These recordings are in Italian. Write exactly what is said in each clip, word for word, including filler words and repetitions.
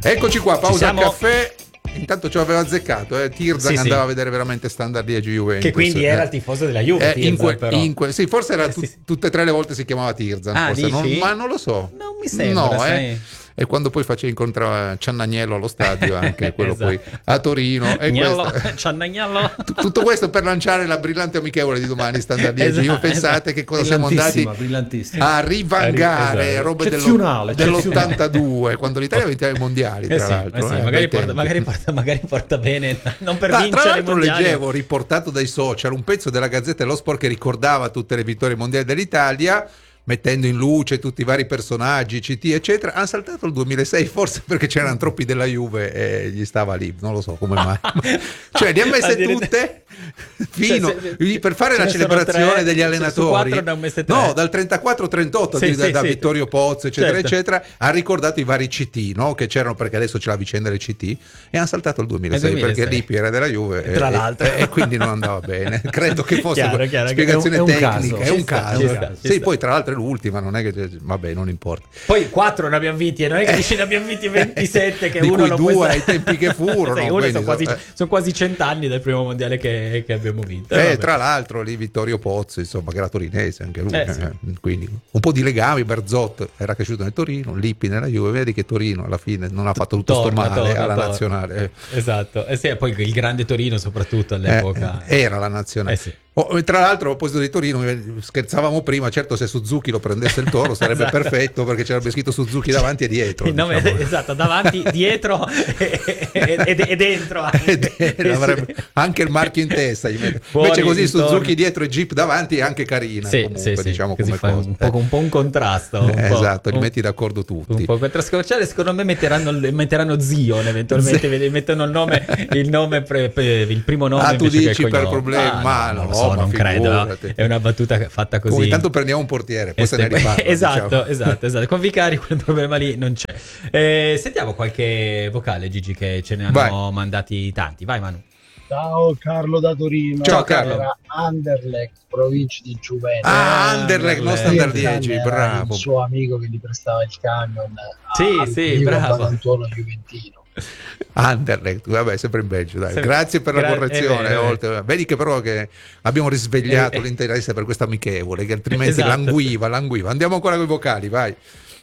Eccoci qua, Ci pausa siamo? caffè. Intanto ci aveva azzeccato, eh. Tirzan Sì, sì. andava a vedere veramente Standard Liegi Juventus. Che quindi eh. era il tifoso della Juve, Eh, in Tirzan, que- però. in que- sì, forse era Eh, tu- sì, sì. tutte e tre le volte si chiamava Tirzan, Ah, forse. Non- dici? ma non lo so. Non mi sembra, no, sai. eh. E quando poi faceva incontrare Ciannagnello allo stadio, anche quello Esatto. poi a Torino. E Agnello, questa- Ciannagnello. T- tutto questo per lanciare la brillante amichevole di domani Standard Liegi. Io Esatto, pensate esatto. che cosa siamo andati Brillantissima, brillantissima. a rivangare Esatto. robe dello- Eccezionale, dell'ottantadue, quando l'Italia vinceva i mondiali, Eh tra sì, l'altro. eh sì, eh, magari, bei porta, tempi. magari, porta, magari porta bene, non per Ah, vincere tra i l'altro mondiali. leggevo, riportato dai social, un pezzo della Gazzetta dello Sport che ricordava tutte le vittorie mondiali dell'Italia, mettendo in luce tutti i vari personaggi, C T eccetera. Hanno saltato il duemilasei, forse perché c'erano troppi della Juve e gli stava lì, non lo so come mai. Cioè li ha messe Addirittura- tutte fino Cioè, se- per fare ce la ne sono celebrazione tre, degli su allenatori. quattro ne ha messe tre. No, dal trentaquattro trentotto Sì, da, sì, da sì. Vittorio Pozzo eccetera Certo. eccetera, ha ricordato i vari C T, no? Che c'erano, perché adesso c'è la vicenda del C T, e hanno saltato il duemilasei, Il duemilasei. perché Lippi era della Juve e, Tra l'altro. e, e quindi non andava bene. Credo che fosse Chiaro, chiaro, spiegazione è un- è un tecnica, caso. è Ci un sta, caso. ci sta, ci Sì, sta. poi tra l'altro è l'ultima, non è che vabbè, non importa. Poi quattro ne abbiamo vinti e non è che dici ne abbiamo vinti ventisette, che Di uno cui lo due può ai tempi che furono, Sì, uno quindi, sono quasi, eh. sono quasi cent'anni dal primo mondiale che, che abbiamo vinto. Eh, Vabbè. tra l'altro lì Vittorio Pozzo, insomma, che era torinese anche lui, Eh, sì. eh, quindi un po' di legami. Berzot era cresciuto nel Torino, Lippi nella Juve, vedi che Torino alla fine non ha fatto tutto sto Torna, male torna, alla torna. nazionale. eh. Esatto, e sì, e poi il grande Torino soprattutto all'epoca. Eh, era la nazionale. Eh sì. Oh, tra l'altro, a proposito di Torino, eh, scherzavamo prima, certo se Suzuki lo prendesse il Toro sarebbe Esatto. perfetto, perché c'era scritto Suzuki davanti e dietro. Il nome, diciamo. esatto, davanti, dietro e, e- e- e dentro anche. Ed era- avrebbe anche il marchio in testa gli mette. Fuori, Invece così intorno. Suzuki dietro e Jeep davanti è anche carina, Sì, comunque, sì, sì, diciamo, così come fai cosa. un po', un po' un contrasto. Un Eh, po', esatto, li un- metti d'accordo tutti. Un po' per trascorciare, secondo me metteranno, metteranno Zion eventualmente, vedi, mettono il nome, il nome pre- pre- il primo nome. Ah, tu invece che dici il per cognome. problemi, Ah, ma no, non lo no, so, ma non credo. figurati. È una battuta fatta così. Come intanto prendiamo un portiere, poi se ne Este- riparla. esatto, diciamo. esatto, esatto. Con Vicari quel problema lì non c'è. Eh, sentiamo qualche vocale, Gigi, che ce ne hanno Vai. mandati tanti. Vai, Manu. Ciao Carlo da Torino. Ciao, Carlo. Era Anderlecht, provincia di Juventus. Ah, Anderlecht, non Standard Tirzan dieci, era bravo. il suo amico che gli prestava il camion. a- Sì, al sì, primo bravo. Badantuono Juventino. Anderlecht, vabbè, sempre in Belgio, dai. Sempre- Grazie per la Gra- correzione. è vero, è vero. oltre- Vedi che però che abbiamo risvegliato Eh, eh. l'interesse per questa amichevole, che altrimenti Esatto. languiva, languiva. Andiamo ancora con i vocali, vai.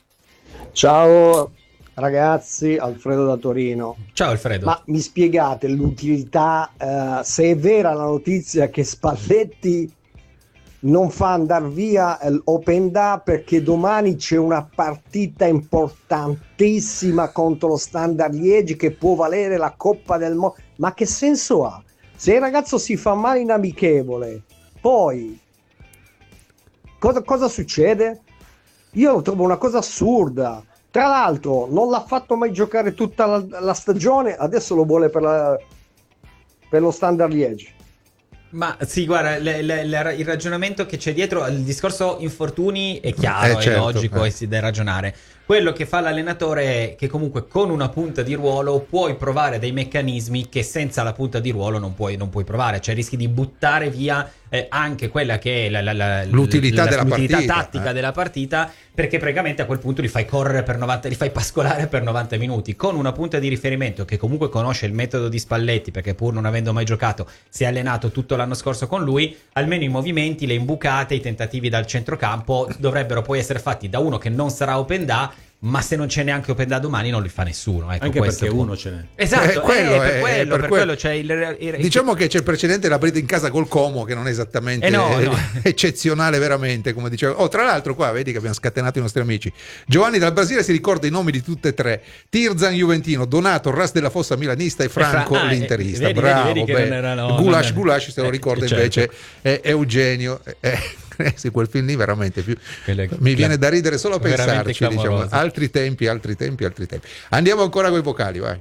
Ciao ragazzi, Alfredo da Torino. Ciao Alfredo. Ma mi spiegate l'utilità, eh, se è vera la notizia che Spalletti non fa andare via l'Open Da perché domani c'è una partita importantissima contro lo Standard Liegi che può valere la Coppa del Mondo. Ma che senso ha? Se il ragazzo si fa male in amichevole, poi cosa, cosa succede? Io lo trovo una cosa assurda. Tra l'altro non l'ha fatto mai giocare tutta la, la stagione, adesso lo vuole per, la, per lo Standard Liegi. Ma sì, guarda, le- le- le- il ragionamento che c'è dietro il discorso infortuni è chiaro, Eh, certo, è logico eh. e si deve ragionare. Quello che fa l'allenatore è che comunque con una punta di ruolo puoi provare dei meccanismi che senza la punta di ruolo non puoi, non puoi provare, cioè rischi di buttare via eh, anche quella che è la, la- la- L'utilità la- della l'utilità partita, tattica eh. della partita, perché praticamente a quel punto li fai correre per novanta, li fai pascolare per novanta minuti. Con una punta di riferimento che comunque conosce il metodo di Spalletti, perché pur non avendo mai giocato si è allenato tutto l'anno scorso con lui, almeno i movimenti, le imbucate, i tentativi dal centrocampo dovrebbero poi essere fatti da uno che non sarà Open Da, ma se non c'è neanche Open Da domani non li fa nessuno, ecco. Anche questo perché è il uno punto. ce n'è. Esatto, Eh, quello eh, per è- quello, per per quello. quello c'è il, il- Diciamo che c'è il precedente la partita in casa col Como, che non è esattamente Eh no, no. eccezionale veramente, come dicevo. Oh, tra l'altro qua vedi che abbiamo scatenato i nostri amici. Giovanni dal Brasile si ricorda i nomi di tutte e tre: Tirzan Juventino, Donato Ras della Fossa milanista e Franco Fra- ah, eh, l'interista. vedi, Bravo, vedi che beh. non erano- Gulash, non- Gulash se lo eh, ricorda certo. invece è Eugenio. Eh, eh, sì, quel film lì veramente più... Quello è- mi viene da ridere solo a veramente pensarci, diciamo. clamoroso. Altri tempi, altri tempi, altri tempi. Andiamo ancora con i vocali, vai.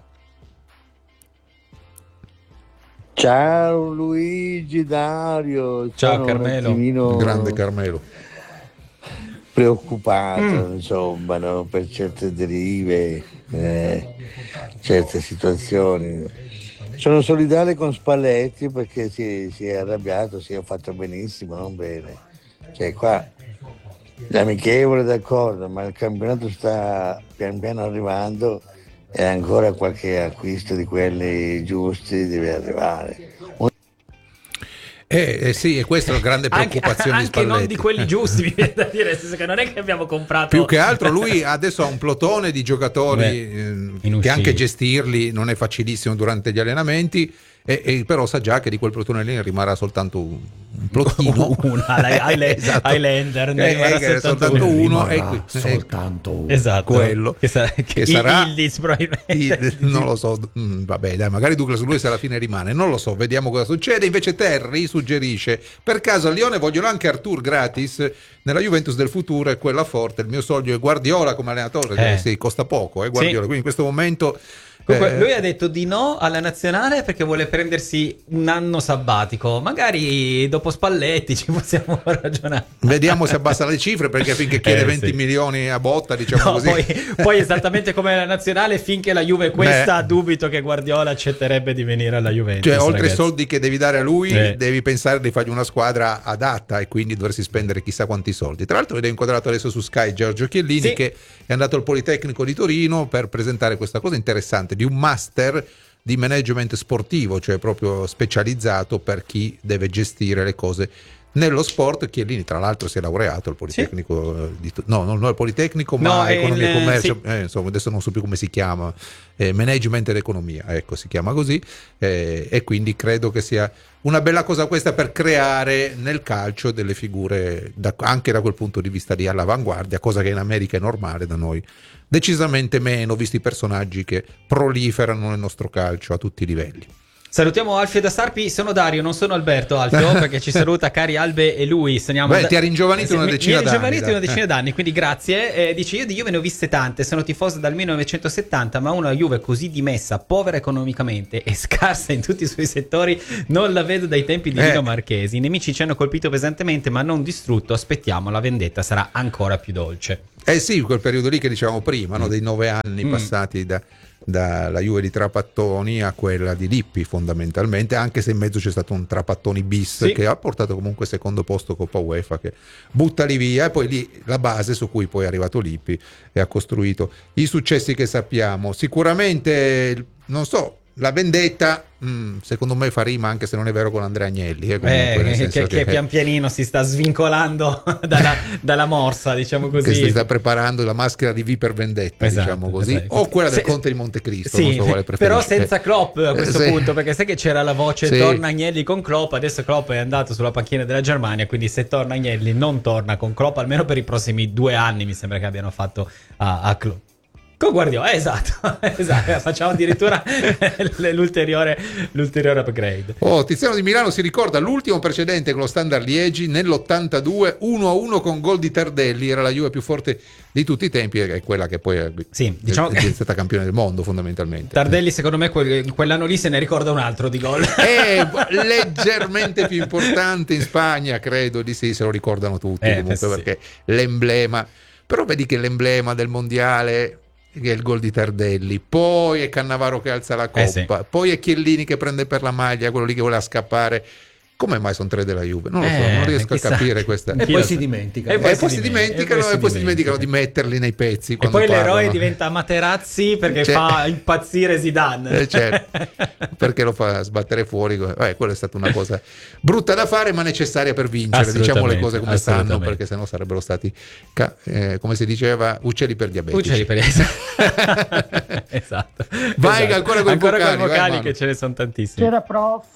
Ciao Luigi, Dario. Ciao, Sono Carmelo. Un attimino Grande Carmelo. preoccupato, Mm. insomma, no, per certe derive, eh, certe situazioni. Sono solidale con Spalletti perché si, si è arrabbiato, si è fatto benissimo, non bene. Cioè qua l'amichevole d'accordo, ma il campionato sta pian piano arrivando e ancora qualche acquisto di quelli giusti deve arrivare. Eh, eh sì, e questa è la grande Anche, preoccupazione di anche Spalletti. non di quelli giusti, mi viene da dire, nel senso che non è che abbiamo comprato Più che altro lui adesso ha un plotone di giocatori Beh, eh, che anche gestirli non è facilissimo durante gli allenamenti, e, e però sa già che di quel plotone lì rimarrà soltanto un, un plotino. una Highlander, Esatto. Highlander, ne Eh, rimarrà eh, soltanto soltanto uno. uno, e Rimarrà qui- soltanto uno. Esatto, quello che, sa- che, che sarà Ildiz probabilmente. il- non lo so, mm, vabbè dai, magari Douglas Luiz alla fine rimane, non lo so, vediamo cosa succede. Invece Terry suggerisce: per caso a Lione vogliono anche Artur gratis nella Juventus del futuro, è quella forte, il mio sogno è Guardiola come allenatore, Eh. che sì, costa poco, eh, Guardiola, Sì. quindi in questo momento Comunque, eh, lui ha detto di no alla nazionale perché vuole prendersi un anno sabbatico. Magari dopo Spalletti ci possiamo ragionare. vediamo se abbassa le cifre, perché finché chiede Eh, venti sì. milioni a botta, diciamo No, così. poi, poi esattamente come la nazionale, finché la Juve è questa, Beh. dubito che Guardiola accetterebbe di venire alla Juventus. Cioè, oltre ai ragazzi. soldi che devi dare a lui, Eh. devi pensare di fargli una squadra adatta, e quindi dovresti spendere chissà quanti soldi. Tra l'altro, vedo inquadrato adesso su Sky Giorgio Chiellini, Sì. che è andato al Politecnico di Torino per presentare questa cosa interessante di un master di management sportivo, cioè proprio specializzato per chi deve gestire le cose nello sport. Chiellini tra l'altro si è laureato al Politecnico eh, di, no, non al Politecnico, No, ma è Economia il- e Commercio, sì. eh, insomma adesso non so più come si chiama, eh, Management ed Economia, ecco, si chiama così, eh, e quindi credo che sia una bella cosa questa per creare nel calcio delle figure da- anche da quel punto di vista lì all'avanguardia, cosa che in America è normale, da noi decisamente meno, visti i personaggi che proliferano nel nostro calcio a tutti i livelli. Salutiamo Alfio da Sarpi, sono Dario, non sono Alberto Alfio, perché ci saluta cari Albe e lui. Soniamo Beh, da- ti ha ringiovanito Sì, una mi- decina mi ha d'anni, ringiovanito dai. una decina d'anni, quindi grazie. Eh, dice: io di Juve ne ho viste tante, sono tifoso dal millenovecentosettanta, ma una Juve così dimessa, povera economicamente e scarsa in tutti i suoi settori non la vedo dai tempi di Eh. Lino Marchesi. I nemici ci hanno colpito pesantemente, ma non distrutto. Aspettiamo, la vendetta sarà ancora più dolce. Eh sì, quel periodo lì che dicevamo prima, no? Dei nove anni Mm. passati da, dalla Juve di Trapattoni a quella di Lippi fondamentalmente, anche se in mezzo c'è stato un Trapattoni bis Sì. che ha portato comunque secondo posto Coppa UEFA, che butta lì via, e poi lì la base su cui poi è arrivato Lippi e ha costruito i successi che sappiamo. Sicuramente, non so, la vendetta mm, secondo me fa rima, anche se non è vero, con Andrea Agnelli, eh, comunque, Eh, nel che, senso che pian pianino si sta svincolando dalla, dalla morsa, diciamo che così. si sta preparando la maschera di V per vendetta, Esatto, diciamo così, esatto. o quella del Se- Conte di Montecristo, Sì, non so quale però preferisce. senza Klopp a questo Eh, sì. punto, perché sai che c'era la voce Sì. torna Agnelli con Klopp, adesso Klopp è andato sulla panchina della Germania, quindi se torna Agnelli non torna con Klopp, almeno per i prossimi due anni mi sembra che abbiano fatto a, a Klopp. Con Guardiola, esatto, esatto, facciamo addirittura l'ulteriore, l'ulteriore upgrade. Oh, Tiziano di Milano si ricorda l'ultimo precedente con lo Standard Liegi nell'ottantadue, uno a uno con gol di Tardelli, era la Juve più forte di tutti i tempi, è quella che poi è, Sì, diciamo è, che- è stata campione del mondo fondamentalmente. Tardelli secondo me quel- quell'anno lì se ne ricorda un altro di gol. È leggermente più importante in Spagna, credo di sì, se lo ricordano tutti, Eh, comunque, sì. perché l'emblema, però vedi che l'emblema del mondiale che è il gol di Tardelli, poi è Cannavaro che alza la coppa, Eh, sì. poi è Chiellini che prende per la maglia, quello lì che voleva scappare. Come mai sono tre della Juve? Non lo so, Eh, non riesco chissà. a capire questa. Chi E lo poi sa. si dimentica. E E poi poi, si si dimentica, dimenticano, e poi e poi si si dimenticano di dimentica. metterli nei pezzi. E quando poi l'eroe parlano. diventa Materazzi perché Cioè- fa impazzire Zidane. Eh, certo, perché lo fa sbattere fuori. Eh, quella è stata una cosa brutta da fare, ma necessaria per vincere. Diciamo le Assolutamente, cose come stanno, assolutamente. perché sennò sarebbero stati, ca- eh, come si diceva, uccelli per diabetici. Uccelli per esatto. Vai, Esatto. ancora coi ancora vocali, coi vai, vocali Manu. che ce ne sono tantissimi. C'era prof,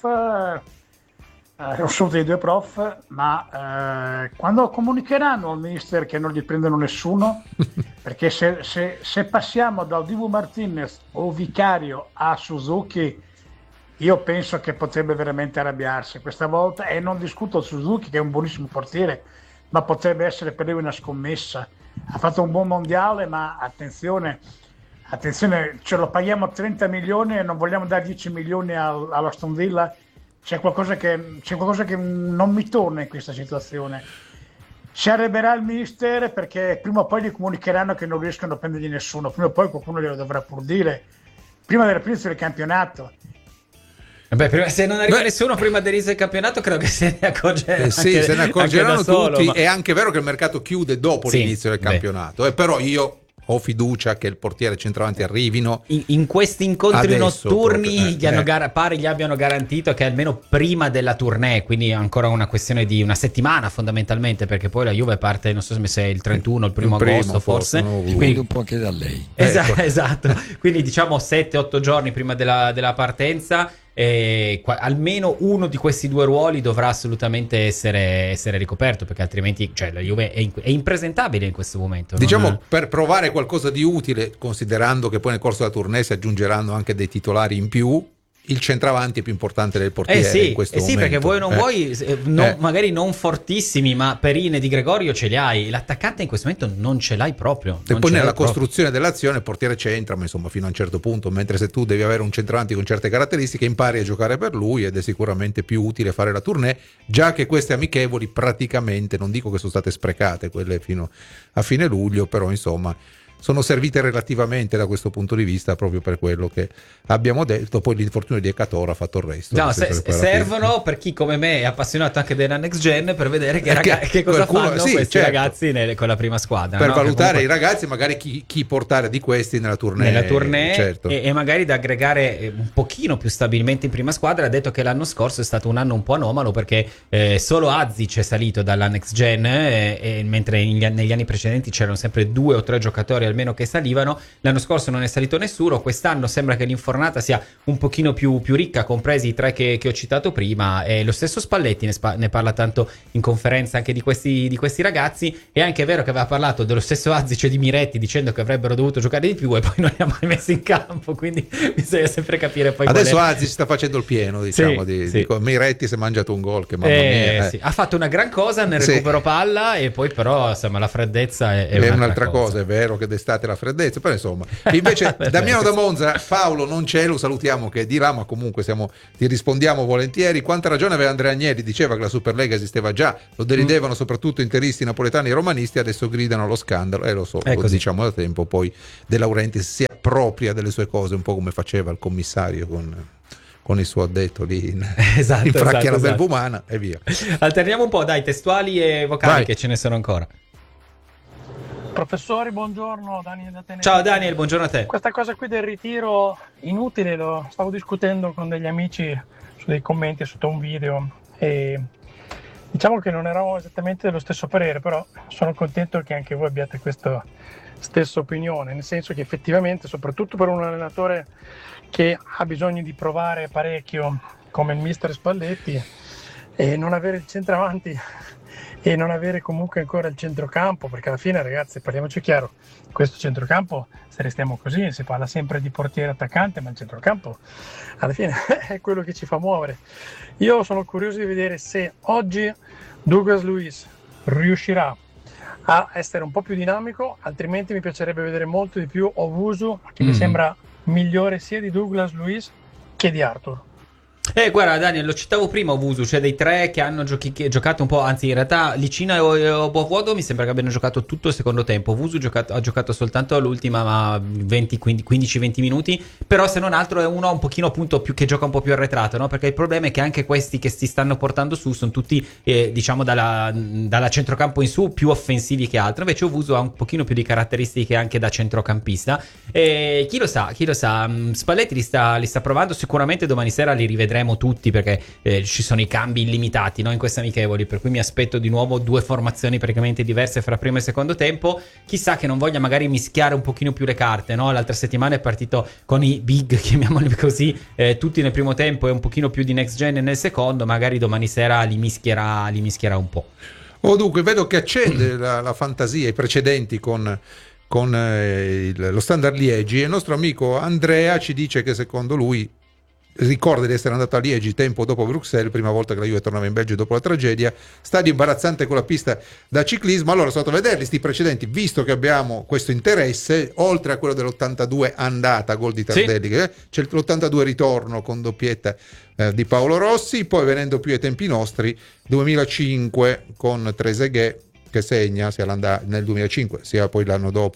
eh, ho saluto i due prof, ma eh, quando comunicheranno al mister che non gli prendono nessuno? Perché se, se- se passiamo dal Dibu Martinez o Vicario a Suzuki, io penso che potrebbe veramente arrabbiarsi questa volta, e non discuto Suzuki che è un buonissimo portiere, ma potrebbe essere per lui una scommessa. Ha fatto un buon mondiale, ma attenzione, attenzione, ce lo paghiamo trenta milioni e non vogliamo dare dieci milioni al- all'Aston Villa. C'è qualcosa che, c'è qualcosa che non mi torna in questa situazione. Si arreberà il mister perché prima o poi gli comunicheranno che non riescono a prendergli nessuno, prima o poi qualcuno glielo dovrà pur dire, prima dell'inizio del campionato. Beh, prima- se non arriva Beh. nessuno prima dell'inizio del campionato, credo che se ne accorgerà. Eh, sì, anche- se ne anche accorgeranno da solo, tutti. ma- È anche vero che il mercato chiude dopo Sì, l'inizio del beh. campionato, eh, però io ho fiducia che il portiere centravanti arrivino. In, in questi incontri Adesso notturni proprio, eh, gli hanno eh. gar- pare gli abbiano garantito che almeno prima della tournée, quindi è ancora una questione di una settimana fondamentalmente, perché poi la Juve parte, non so se è il trentuno, il primo Il primo, agosto forse, forse, non ho avuto. quindi un po' anche da lei. Esa- Ecco. esatto, quindi diciamo sette otto giorni prima della, della partenza, e qua- almeno uno di questi due ruoli dovrà assolutamente essere, essere ricoperto, perché altrimenti cioè, la Juve è, in- è impresentabile in questo momento. non- Diciamo per provare qualcosa di utile, considerando che poi nel corso della tournée si aggiungeranno anche dei titolari in più, il centravanti è più importante del portiere Eh sì, in questo eh sì, momento. perché vuoi o non Eh. vuoi, eh, non- Eh. magari non fortissimi, ma Perin e Di Gregorio ce li hai. L'attaccante in questo momento non ce l'hai proprio. E non poi ce nella l'hai proprio. costruzione dell'azione il portiere c'entra, ma insomma fino a un certo punto, mentre se tu devi avere un centravanti con certe caratteristiche impari a giocare per lui ed è sicuramente più utile fare la tournée, già che queste amichevoli praticamente, non dico che sono state sprecate quelle fino a fine luglio, però insomma sono servite relativamente da questo punto di vista, proprio per quello che abbiamo detto. Poi l'infortunio di Ekator ha fatto il resto. No, nel se- senso che poi alla servono fine- per chi come me è appassionato anche della next gen, per vedere che, Eh, raga- che che cosa qualcuno- fanno sì, questi certo. ragazzi nelle- con la prima squadra. per no? Che valutare comunque- i ragazzi, magari chi, chi portare di questi nella tournée, nella tournée certo. e, e magari da aggregare eh, un pochino più stabilmente in prima squadra. Ha detto che l'anno scorso è stato un anno un po' anomalo, perché eh, solo Azic è salito dalla next gen, eh, e mentre negli, an- negli anni precedenti c'erano sempre due o tre giocatori almeno che salivano. L'anno scorso non è salito nessuno, quest'anno sembra che l'infornata sia un pochino più, più ricca, compresi i tre che, che ho citato prima, e lo stesso Spalletti ne, spa- ne parla tanto in conferenza anche di questi, di questi ragazzi. È anche vero che aveva parlato dello stesso Azic e di Miretti dicendo che avrebbero dovuto giocare di più e poi non li ha mai messi in campo, quindi bisogna sempre capire poi Adesso qual è. Azic sta facendo il pieno, diciamo, Sì, di, sì. di- Miretti si è mangiato un gol che mamma Eh, mia, eh. sì. Ha fatto una gran cosa nel Sì. recupero palla, e poi però insomma la freddezza è, È, un'altra cosa. È vero che d'estate la freddezza, però insomma. Invece Damiano da Monza, Paolo non c'è, lo salutiamo che è di là, ma comunque siamo, ti rispondiamo volentieri. Quanta ragione aveva Andrea Agnelli, diceva che la Superlega esisteva già, lo deridevano soprattutto interisti, napoletani e romanisti, adesso gridano allo scandalo, e eh, lo so, È lo così. diciamo da tempo. Poi De Laurentiis si appropria delle sue cose, un po' come faceva il commissario con, con il suo addetto lì in, Esatto, in fracchia esatto, la esatto. belvumana e via. Alterniamo un po', dai, testuali e vocali, Vai. che ce ne sono ancora. Professori, buongiorno, Daniel da Tenerife. Ciao Daniel, buongiorno a te. Questa cosa qui del ritiro inutile lo stavo discutendo con degli amici su dei commenti sotto un video, e diciamo che non eravamo esattamente dello stesso parere, però sono contento che anche voi abbiate questa stessa opinione, nel senso che effettivamente, soprattutto per un allenatore che ha bisogno di provare parecchio come il mister Spalletti, e non avere il centravanti e non avere comunque ancora il centrocampo, perché alla fine, ragazzi, parliamoci chiaro, questo centrocampo, se restiamo così, si parla sempre di portiere attaccante, ma il centrocampo alla fine è quello che ci fa muovere. Io sono curioso di vedere se oggi Douglas Luiz riuscirà a essere un po' più dinamico, altrimenti mi piacerebbe vedere molto di più Owusu, che Mm. mi sembra migliore sia di Douglas Luiz che di Arthur. Eh, guarda Daniel, lo citavo prima Owusu, cioè dei tre che hanno giochi- che- giocato un po', anzi in realtà Licina e Obovodo mi sembra che abbiano giocato tutto il secondo tempo. Owusu giocato- ha giocato soltanto l'ultima, ma venti, quindici venti minuti, però se non altro è uno un pochino appunto più, che gioca un po' più arretrato, no? Perché il problema è che anche questi che si stanno portando su sono tutti eh, diciamo dalla, dalla centrocampo in su più offensivi che altro. Invece Owusu ha un pochino più di caratteristiche anche da centrocampista, e chi lo sa, chi lo sa, mh, Spalletti li sta, li sta provando, sicuramente domani sera li rivedremo tutti, perché eh, ci sono i cambi illimitati, no, in queste amichevoli, per cui mi aspetto di nuovo due formazioni praticamente diverse fra primo e secondo tempo. Chissà che non voglia magari mischiare un pochino più le carte, no? L'altra settimana è partito con i big, chiamiamoli così, eh, tutti nel primo tempo e un pochino più di next gen nel secondo. Magari domani sera li mischierà, li mischierà un po'. Oh, dunque vedo che accende la, la fantasia, i precedenti con, con eh, il- lo Standard Liegi, e il nostro amico Andrea ci dice che secondo lui ricorda di essere andato a Liegi tempo dopo Bruxelles, prima volta che la Juve tornava in Belgio dopo la tragedia, stadio imbarazzante con la pista da ciclismo. Allora sono andato a vederli sti precedenti, visto che abbiamo questo interesse, oltre a quello dell'ottantadue andata, gol di Tardelli, che, eh, c'è l'ottantadue ritorno con doppietta eh, di Paolo Rossi, poi venendo più ai tempi nostri, duemilacinque con Trezeguet che segna sia l'anda- nel duemilacinque sia poi l'anno dopo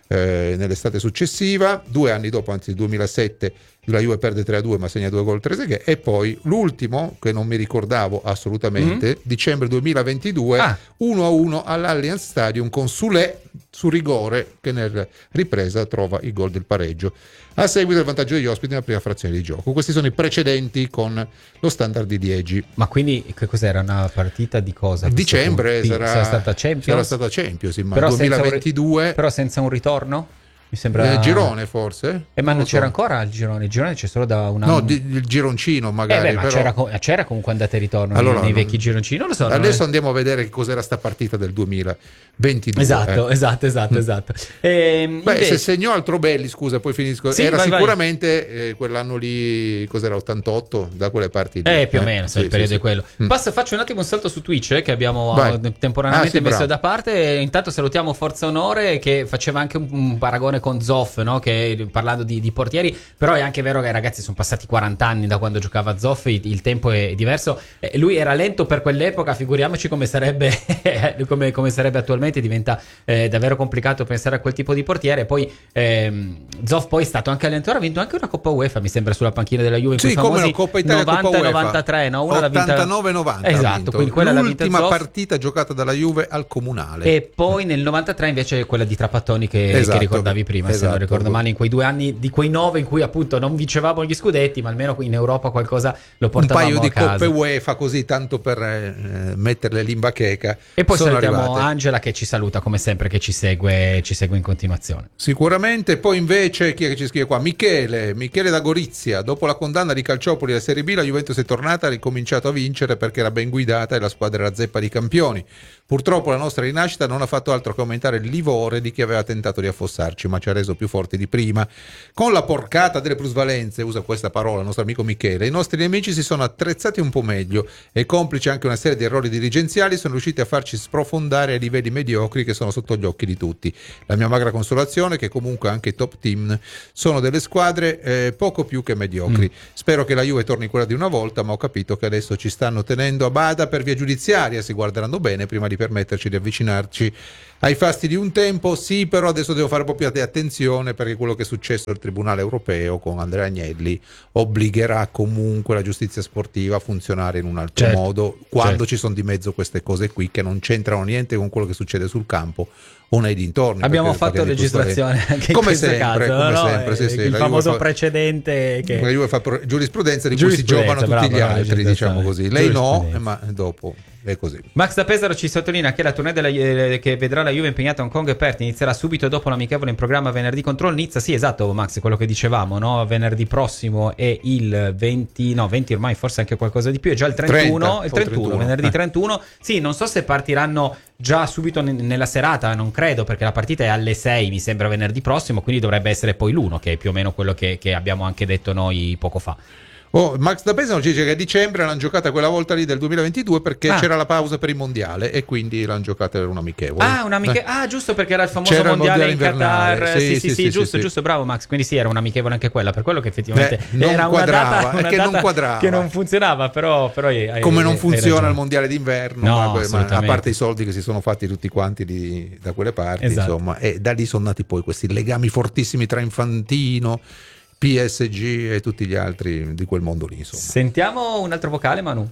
eh, nell'estate successiva. Due anni dopo, anzi il duemilasette, la Juve perde tre a due ma segna due gol Trezeguet. E poi l'ultimo che non mi ricordavo assolutamente, mm-hmm. dicembre duemilaventidue, ah. uno a uno all'Allianz Stadium con Soulé su rigore che nel ripresa trova il gol del pareggio a seguito del vantaggio degli ospiti nella prima frazione di gioco. Questi sono i precedenti con lo Standard di Liegi. Ma quindi che cos'era, una partita di cosa? A dicembre sarà, sarà stata Champions? Sarà stata Champions, ma però duemilaventidue. Senza un, però senza un ritorno? Mi sembra il girone forse? Eh, ma non, non c'era so. ancora il girone, il girone c'è solo da un anno. No, di, il gironcino magari. Eh beh, ma però... c'era, c'era comunque andata e ritorno allora, nei, nei vecchi gironcini, non lo so. Adesso è... andiamo a vedere che cos'era sta partita del duemilaventidue. Esatto, eh. esatto, esatto, esatto. E, Beh, invece... se segnò Altrobelli, scusa, poi finisco. Sì, era vai, sicuramente vai. Eh, quell'anno lì, cos'era, ottantotto, da quelle parti lì. Eh, più o meno, eh? sì, il periodo sì, è quello. Mm. Passo, faccio un attimo un salto su Twitch, eh, che abbiamo vai. temporaneamente ah, sì, messo bravo. da parte. Intanto salutiamo Forza Onore, che faceva anche un, un paragone con Zoff, no? Che parlando di, di portieri, però è anche vero che ragazzi sono passati quaranta anni da quando giocava Zoff, il, il tempo è diverso. Eh, lui era lento per quell'epoca, figuriamoci come sarebbe come, come sarebbe attualmente. Diventa eh, davvero complicato pensare a quel tipo di portiere. Poi ehm, Zoff poi è stato anche allenatore, ha vinto anche una Coppa UEFA, mi sembra, sulla panchina della Juve in sì, quei famosi come no, Coppa Italia, novanta Coppa UEFA. novantatré, no? Una ottantanove novanta esatto, quindi quella l'ultima l'ha vinta partita giocata dalla Juve al Comunale. E poi nel novantatré invece quella di Trapattoni che, esatto, che ricordavi prima, esatto, se non ricordo male, in quei due anni di quei nove in cui appunto non vincevamo gli scudetti, ma almeno in Europa qualcosa lo portavamo a casa. Un paio di Coppe UEFA così tanto per eh, metterle lì in bacheca. E poi sono salutiamo arrivate. Angela che ci saluta come sempre, che ci segue, ci segue in continuazione. Sicuramente. Poi invece chi è che ci scrive qua? Michele, Michele da Gorizia. Dopo la condanna di Calciopoli alla Serie B, la Juventus è tornata, ha ricominciato a vincere perché era ben guidata e la squadra era zeppa di campioni. Purtroppo la nostra rinascita non ha fatto altro che aumentare il livore di chi aveva tentato di affossarci, ma ci ha reso più forti di prima. Con la porcata delle plusvalenze, usa questa parola il nostro amico Michele, i nostri nemici si sono attrezzati un po' meglio e, complice anche una serie di errori dirigenziali, sono riusciti a farci sprofondare ai livelli mediocri che sono sotto gli occhi di tutti. La mia magra consolazione è che comunque anche i top team sono delle squadre eh, poco più che mediocri. Mm. Spero che la Juve torni quella di una volta, ma ho capito che adesso ci stanno tenendo a bada per via giudiziaria, si guarderanno bene prima di permetterci di avvicinarci ai fasti di un tempo. Sì, però adesso devo fare un po' più di attenzione, perché quello che è successo al Tribunale Europeo con Andrea Agnelli obbligherà comunque la giustizia sportiva a funzionare in un altro certo, modo quando certo. ci sono di mezzo queste cose qui che non c'entrano niente con quello che succede sul campo o nei dintorni. Abbiamo fatto legislazione anche in come questo sempre, caso, come no? sempre sì, sì, il la famoso Juve fa, precedente che... la Juve fa giurisprudenza di giurisprudenza, cui si giovano tutti bravo, gli altri, diciamo così. Lei no, ma dopo è così. Max da Pesaro ci sottolinea che la tournée della, eh, che vedrà la Juve impegnata a Hong Kong e Perth inizierà subito dopo l'amichevole in programma venerdì contro il Nizza. Sì, esatto, Max, quello che dicevamo, no? Venerdì prossimo è il venti, no, venti ormai, forse anche qualcosa di più, è già il trentuno, trenta, il trentuno, trentuno, venerdì eh. trentuno. Sì, non so se partiranno già subito n- nella serata, non credo, perché la partita è alle sei, mi sembra venerdì prossimo, quindi dovrebbe essere poi l'uno, che è più o meno quello che, che abbiamo anche detto noi poco fa. Oh, Max da Pesaro ci dice che a dicembre l'hanno giocata quella volta lì del duemilaventidue perché ah. c'era la pausa per il mondiale e quindi l'hanno giocata per un amichevole. Ah, un amiche- eh. ah, giusto, perché era il famoso C'era mondiale, il mondiale in Qatar. invernale. Sì, sì, sì, sì, sì, sì, giusto, sì. giusto, bravo Max. Quindi sì, era un amichevole anche quella, per quello che effettivamente Beh, non era una quadrava, data, una è che data non quadrava. che non funzionava, però, però hai, come non hai funziona ragione. il mondiale d'inverno, No, ma, ma a assolutamente. parte i soldi che si sono fatti tutti quanti di, da quelle parti, Esatto. insomma, e da lì sono nati poi questi legami fortissimi tra Infantino, P S G e tutti gli altri di quel mondo lì, insomma. Sentiamo un altro vocale, Manu.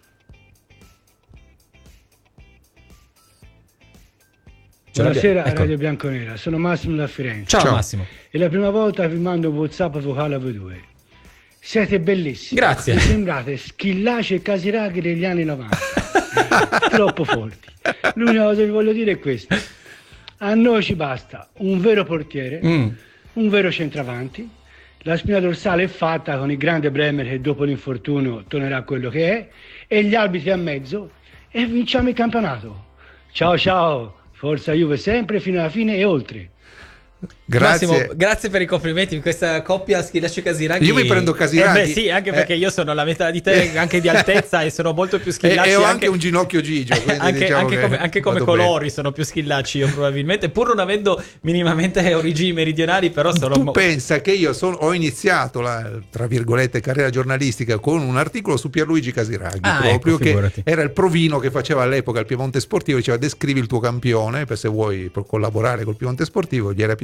Buonasera ecco. a Radio Bianconera, sono Massimo da Firenze. Ciao, Ciao. Massimo. È la prima volta che vi mando un WhatsApp vocale a voi due. Siete bellissimi. Grazie. Mi sembrate Schillaci e Casiraghi degli anni novanta. Troppo forti. L'unica cosa che vi voglio dire è questa. A noi ci basta un vero portiere, Mm. un vero centravanti. La spina dorsale è fatta con il grande Bremer che dopo l'infortunio tornerà a quello che è, e gli arbitri a mezzo, e vinciamo il campionato. Ciao ciao, forza Juve sempre fino alla fine e oltre. Grazie. Massimo, grazie per i complimenti in questa coppia Schillaci Casiraghi. Io mi prendo Casiraghi. Eh beh, sì, anche perché Eh. io sono la metà di te, anche di altezza, e sono molto più E, Schillaci. e ho anche anche un ginocchio Gigio, quindi anche, diciamo anche che come, anche come vado colori bene. sono più Schillaci io probabilmente, pur non avendo minimamente origini meridionali, però sono Tu mo- pensa che io sono, ho iniziato la, tra virgolette, carriera giornalistica con un articolo su Pierluigi Casiraghi, Ah, proprio ecco, che figurati. era il provino che faceva all'epoca il Piemonte Sportivo, diceva descrivi il tuo campione per se vuoi per collaborare col Piemonte Sportivo, gli era piaciuto.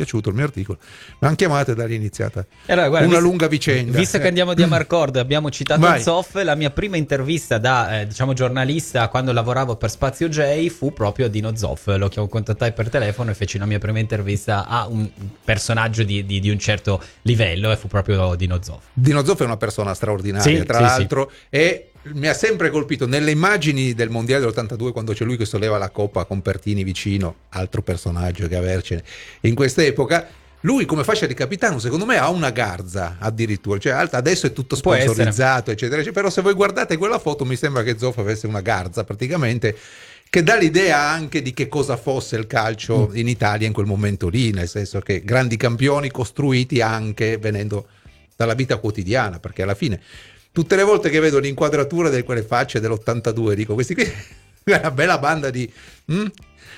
piaciuto il mio articolo, mi hanno chiamato e da lì è iniziata Allora, guarda, una visto, lunga vicenda. Visto che andiamo di Amarcord, abbiamo citato Vai. Zoff, la mia prima intervista da eh, diciamo giornalista quando lavoravo per Spazio J fu proprio a Dino Zoff. Lo chiamo, contattai per telefono e feci la mia prima intervista a un personaggio di, di, di un certo livello e fu proprio Dino Zoff. Dino Zoff è una persona straordinaria, Sì, tra sì, l'altro, e mi ha sempre colpito nelle immagini del mondiale dell'ottantadue, quando c'è lui che solleva la coppa con Pertini vicino, altro personaggio che avercene in quest'epoca. Lui come fascia di capitano secondo me ha una garza addirittura, cioè adesso è tutto Può sponsorizzato eccetera, eccetera, però se voi guardate quella foto mi sembra che Zoff avesse una garza praticamente, che dà l'idea anche di che cosa fosse il calcio in Italia in quel momento lì, nel senso che grandi campioni costruiti anche venendo dalla vita quotidiana, perché alla fine tutte le volte che vedo l'inquadratura di quelle facce dell'ottantadue dico, questi qui è una bella banda di hm?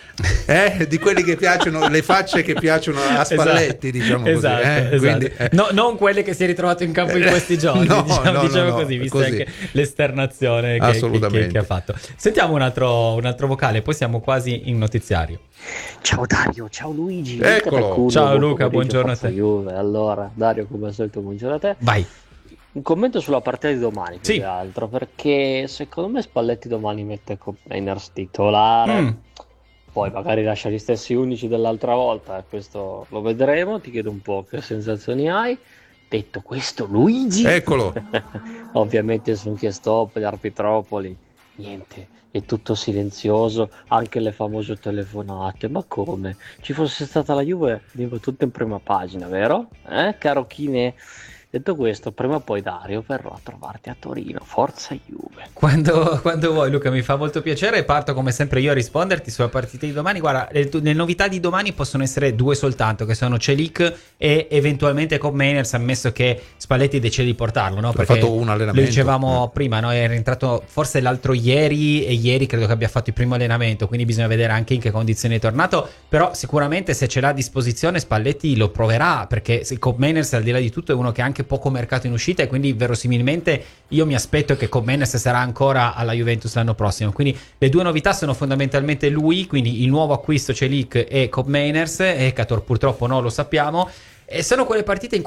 Eh, di quelli che piacciono, le facce che piacciono a Spalletti, esatto, diciamo esatto, così, eh? esatto. Quindi, eh. No, non quelle che si è ritrovato in campo in questi giorni, No, diciamo, no, diciamo no, no, così, visto così. anche l'esternazione che, che, che, che ha fatto. Sentiamo un altro, un altro vocale, poi siamo quasi in notiziario. Ciao Dario, ciao Luigi. Eccolo. Luca Ciao buon Luca, pomeriggio, buongiorno a Forza te. Juve. Allora, Dario, come al solito, buongiorno a te. Vai. Un commento sulla partita di domani, più Sì. che altro, perché secondo me Spalletti domani mette Kopenhagen titolare. Mm. Poi magari lascia gli stessi undici dell'altra volta, questo lo vedremo. Ti chiedo un po' che sensazioni hai. Detto questo, Luigi, Eccolo. ovviamente su un stop, gli arbitropoli, niente, è tutto silenzioso, anche le famose telefonate. Ma come? Ci fosse stata la Juve, veniva tutto in prima pagina, vero? Eh, caro Chine? Detto questo, prima o poi Dario verrò a trovarti a Torino. Forza Juve. Quando, quando vuoi Luca, mi fa molto piacere. Parto come sempre io a risponderti sulla partita di domani. Guarda, le, le novità di domani possono essere due soltanto, che sono Celik e eventualmente Kopenhagen, ammesso che Spalletti decide di portarlo, no? Ha Perché fatto un allenamento. lo dicevamo Eh. prima, no? È rientrato forse l'altro ieri e ieri credo che abbia fatto il primo allenamento, quindi bisogna vedere anche in che condizioni è tornato. Però sicuramente se ce l'ha a disposizione Spalletti lo proverà, perché Kopenhagen al di là di tutto è uno che ha anche poco mercato in uscita e quindi verosimilmente io mi aspetto che Kopenhagen sarà ancora alla Juventus l'anno prossimo. Quindi le due novità sono fondamentalmente lui, quindi il nuovo acquisto Celik e Kopenhagen, e Kator purtroppo no, lo sappiamo, e sono quelle partite in